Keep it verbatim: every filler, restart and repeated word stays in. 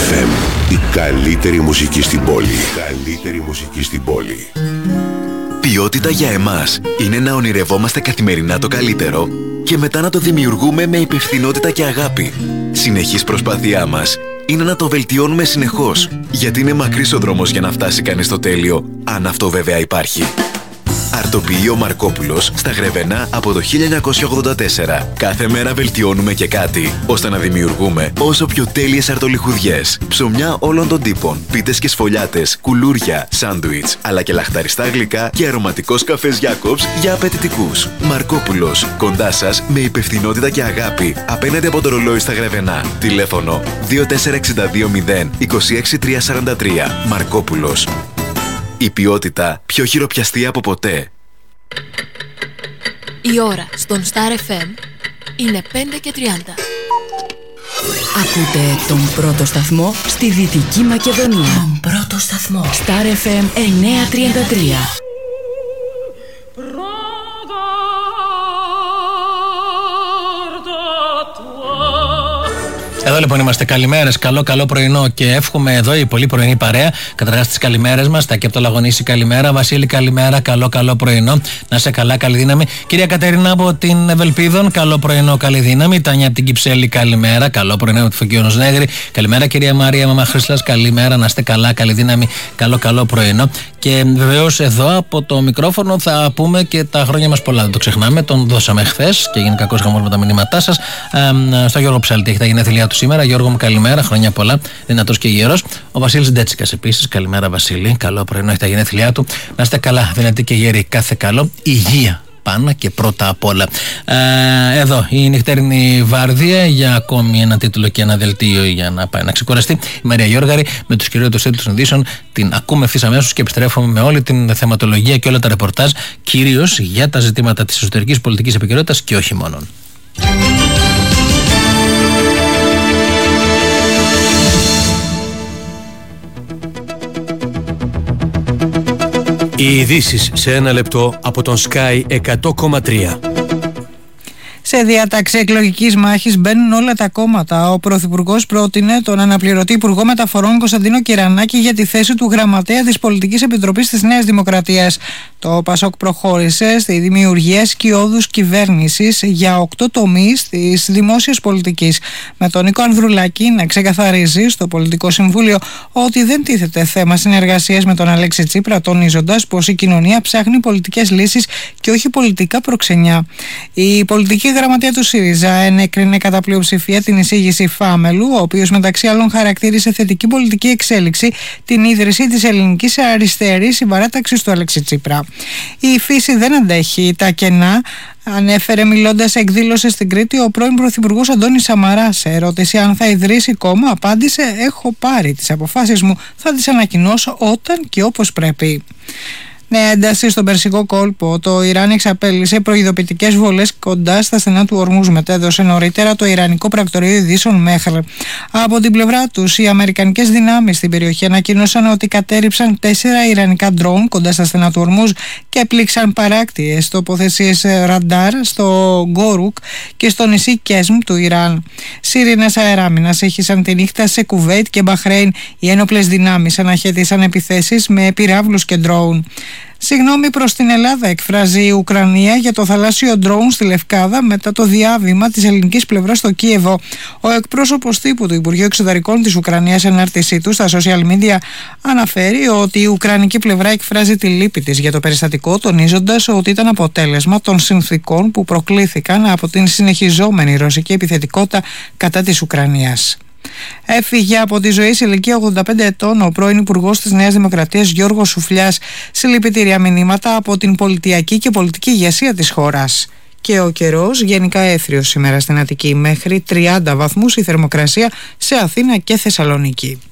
εφ εμ, η καλύτερη μουσική στην πόλη. Η καλύτερη μουσική στην πόλη. Ποιότητα για εμάς είναι να ονειρευόμαστε καθημερινά το καλύτερο και μετά να το δημιουργούμε με υπευθυνότητα και αγάπη. Συνεχής προσπάθειά μας είναι να το βελτιώνουμε συνεχώς, γιατί είναι μακρύς ο δρόμος για να φτάσει κανείς στο τέλειο, αν αυτό βέβαια υπάρχει. Αρτοποιείο Μαρκόπουλος στα Γρεβενά από το χίλια εννιακόσια ογδόντα τέσσερα. Κάθε μέρα βελτιώνουμε και κάτι, ώστε να δημιουργούμε όσο πιο τέλειες αρτολιχουδιές. Ψωμιά όλων των τύπων, πίτες και σφολιάτες, κουλούρια, σάντουιτς, αλλά και λαχταριστά γλυκά και αρωματικός καφές Jacobs για απαιτητικούς. Μαρκόπουλος, κοντά σας με υπευθυνότητα και αγάπη, απέναντι από το ρολόι στα Γρεβενά. Τηλέφωνο δύο τέσσερα έξι δύο μηδέν είκοσι έξι τριακόσια σαράντα τρία. Μαρκόπουλος. Η ποιότητα πιο χειροπιαστή από ποτέ. Η ώρα στον Star εφ εμ είναι πέντε και τριάντα. Ακούτε τον πρώτο σταθμό στη Δυτική Μακεδονία. Τον πρώτο σταθμό. Star εφ εμ εννιακόσια τριάντα τρία. Εδώ λοιπόν είμαστε. Καλημέρες, καλό καλό πρωινό και εύχομαι εδώ η πολύ πρωινή παρέα. Καταρχάς τις καλημέρες μας. Τα και από το Λαγονίσι, καλημέρα. Βασίλη, καλημέρα. Καλό καλό πρωινό. Να σε καλά, καλή δύναμη. Κυρία Κατερίνα από την Ευελπίδων, καλό πρωινό, καλή δύναμη. Τάνια από την Κυψέλη, καλημέρα. Καλό πρωινό από τη Φωκίωνος Νέγρη. Καλημέρα, κυρία Μαρία Μαμαχρήσλας, καλημέρα. Να είστε καλά, καλή δύναμη. Καλό καλό πρωινό. Και βεβαίως εδώ από το μικρόφωνο θα πούμε και τα χρόνια μας πολλά. Δεν το ξεχνάμε. Τον δώσαμε χθες και έγινε κακός χαμός με τα μηνύματά σας. Ε, στο Γιώργο Ψαλτή, έχει τα γενέθλιά του σήμερα. Γιώργο μου, καλημέρα, χρόνια πολλά. Δυνατός και γέρος. Ο Βασίλης Ντέτσικας επίσης, καλημέρα Βασίλη. Καλό πρωινό, έχει τα γενέθλιά του. Να είστε καλά, δυνατοί και γέροι, κάθε καλό. Υγεία πάνω και πρώτα απ' όλα. Ε, εδώ η νυχτερινή βάρδια για ακόμη ένα τίτλο και ένα δελτίο για να πάει να ξεκουραστεί. Η Μαρία Γιώργαρη με τους κυριότερους τίτλους των ειδήσεων την ακούμε ευθύς αμέσως και επιστρέφουμε με όλη την θεματολογία και όλα τα ρεπορτάζ, κυρίως για τα ζητήματα της εσωτερικής πολιτικής επικαιρότητας και όχι μόνον. Οι ειδήσεις σε ένα λεπτό από τον Sky εκατό κόμμα τρία. Σε διάταξη εκλογικής μάχης μπαίνουν όλα τα κόμματα. Ο Πρωθυπουργός πρότεινε τον αναπληρωτή Υπουργό Μεταφορών Κωνσταντίνο Κυρανάκη για τη θέση του Γραμματέα της Πολιτικής Επιτροπής της Νέας Δημοκρατίας. Το ΠΑΣΟΚ προχώρησε στη δημιουργία σκιώδους κυβέρνησης για οκτώ τομείς της δημόσιας πολιτικής, με τον Νίκο Ανδρουλάκη να ξεκαθαρίζει στο Πολιτικό Συμβούλιο ότι δεν τίθεται θέμα συνεργασίας με τον Αλέξη Τσίπρα, τονίζοντας πως η κοινωνία ψάχνει πολιτικές λύσεις και όχι πολιτικά προξενιά. Η πολιτική γραμματεία του ΣΥΡΙΖΑ ενέκρινε κατά πλειοψηφία την εισήγηση Φάμελου, ο οποίος μεταξύ άλλων χαρακτήρισε θετική πολιτική εξέλιξη την ίδρυση της Ελληνικής Αριστερής συμπαράταξης του Αλέξη Τσίπρα. Η φύση δεν αντέχει τα κενά, ανέφερε μιλώντας σε εκδήλωση στην Κρήτη ο πρώην Πρωθυπουργός Αντώνης Σαμαράς. Σε ερώτηση αν θα ιδρύσει κόμμα, απάντησε: «Έχω πάρει τις αποφάσεις μου, θα τις ανακοινώσω όταν και όπως πρέπει». Νέα ένταση στον Περσικό κόλπο. Το Ιράν εξαπέλυσε προειδοποιητικές βολές κοντά στα στενά του Ορμούζ, μετέδωσε νωρίτερα το Ιρανικό Πρακτορείο Ειδήσεων Μέχρ. Από την πλευρά τους, οι αμερικανικές δυνάμεις στην περιοχή ανακοίνωσαν ότι κατέριψαν τέσσερα ιρανικά ντρόουν κοντά στα στενά του Ορμούζ και έπληξαν παράκτιες τοποθεσίες ραντάρ στο Γκόρουκ και στο νησί Κέσμ του Ιράν. Σύρινες αεράμινας έχησαν τη νύχτα σε Κουβέιτ και Μπαχρέιν. Οι ένοπλες δυνάμεις αναχέτησαν επιθέσεις με πυράβλους και ντρόουν. Συγγνώμη προς την Ελλάδα εκφράζει η Ουκρανία για το θαλάσσιο ντρόουν στη Λευκάδα μετά το διάβημα της ελληνικής πλευράς στο Κίεβο. Ο εκπρόσωπος τύπου του Υπουργείου Εξωτερικών της Ουκρανίας, εν άρτησή του στα social media, αναφέρει ότι η ουκρανική πλευρά εκφράζει τη λύπη της για το περιστατικό, τονίζοντας ότι ήταν αποτέλεσμα των συνθήκων που προκλήθηκαν από την συνεχιζόμενη ρωσική επιθετικότητα κατά της Ουκρανίας. Έφυγε από τη ζωή σε ηλικία ογδόντα πέντε ετών ο πρώην Υπουργός της Νέας Δημοκρατίας Γιώργος Σουφλιάς. Συλληπιτήρια μηνύματα από την πολιτιακή και πολιτική ηγεσία της χώρας. Και ο καιρός γενικά έθριος σήμερα στην Αττική, μέχρι τριάντα βαθμούς η θερμοκρασία σε Αθήνα και Θεσσαλονίκη.